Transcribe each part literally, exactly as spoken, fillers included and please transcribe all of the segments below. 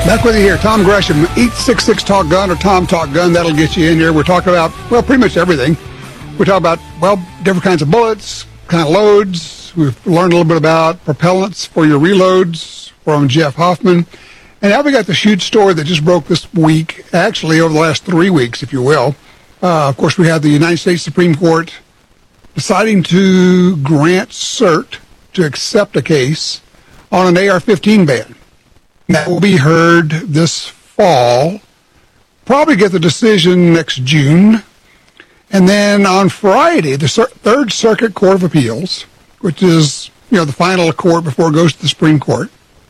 Back with you here, Tom Gresham, eight six six talk gun or Tom Talk Gun. That'll get you in here. We're talking about, well, pretty much everything. We're talking about, well, different kinds of bullets, kind of loads. We've learned a little bit about propellants for your reloads from Jeff Hoffman. And now we got the huge story that just broke this week, actually over the last three weeks, if you will. Uh, of course, we have the United States Supreme Court deciding to grant cert to accept a case on an A R fifteen ban. That will be heard this fall, probably get the decision next June. And then on Friday, the Cir- Third Circuit Court of Appeals, which is, you know, the final court before it goes to the Supreme Court,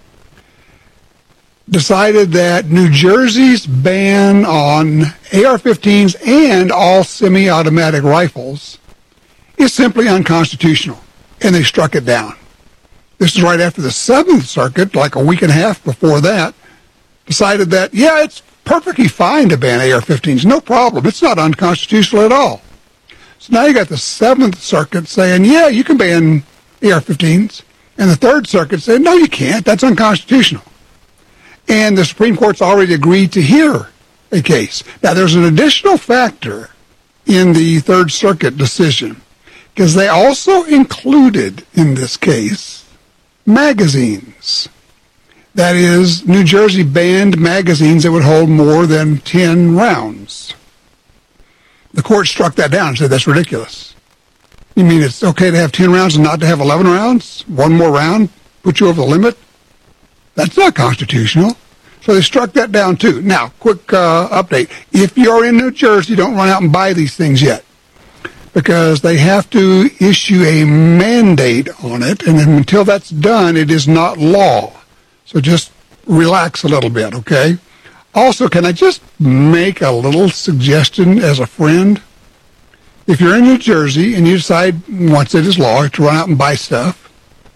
decided that New Jersey's ban on A R fifteens and all semi-automatic rifles is simply unconstitutional, and they struck it down. This is right after the Seventh Circuit, like a week and a half before that, decided that, yeah, it's perfectly fine to ban A R fifteens. No problem. It's not unconstitutional at all. So now you got the Seventh Circuit saying, yeah, you can ban A R fifteens. And the Third Circuit saying, no, you can't. That's unconstitutional. And the Supreme Court's already agreed to hear a case. Now, there's an additional factor in the Third Circuit decision, because they also included in this case magazines. That is, New Jersey banned magazines that would hold more than ten rounds. The court struck that down and said that's ridiculous. You mean it's okay to have ten rounds and not to have eleven rounds? One more round put you over the limit? That's not constitutional. So they struck that down too. Now, quick uh, update. If you're in New Jersey, don't run out and buy these things yet, because they have to issue a mandate on it, and until that's done, it is not law. So just relax a little bit, okay? Also, can I just make a little suggestion as a friend? If you're in New Jersey and you decide, once it is law, to run out and buy stuff,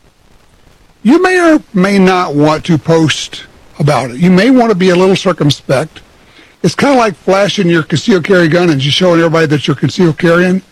you may or may not want to post about it. You may want to be a little circumspect. It's kind of like flashing your concealed carry gun and just showing everybody that you're concealed carrying.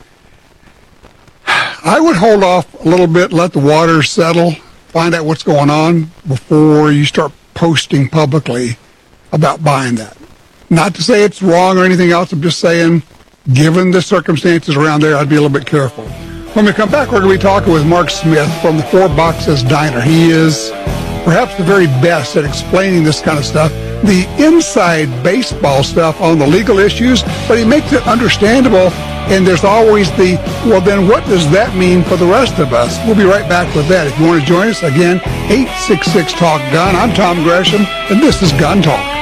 I would hold off a little bit, let the water settle, find out what's going on before you start posting publicly about buying that. Not to say it's wrong or anything else. I'm just saying, given the circumstances around there, I'd be a little bit careful. When we come back, we're going to be talking with Mark Smith from the Four Boxes Diner. He is perhaps the very best at explaining this kind of stuff, the inside baseball stuff on the legal issues, but he makes it understandable. And there's always the, well, then what does that mean for the rest of us? We'll be right back with that. If you want to join us, again, eight six six talk gun. I'm Tom Gresham, and this is Gun Talk.